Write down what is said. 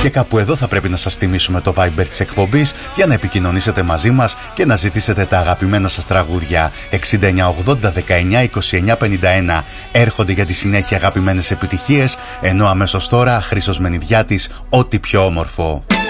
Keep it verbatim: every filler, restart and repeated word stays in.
Και κάπου εδώ θα πρέπει να σας θυμίσουμε το Viber της εκπομπής για να επικοινωνήσετε μαζί μας και να ζητήσετε τα αγαπημένα σας τραγούδια. εξήντα εννιά ογδόντα δεκαεννιά είκοσι εννιά πενήντα ένα έρχονται για τη συνέχεια αγαπημένες επιτυχίες, ενώ αμέσως τώρα Χρήστος Μενιδιάτης, ό,τι πιο όμορφο.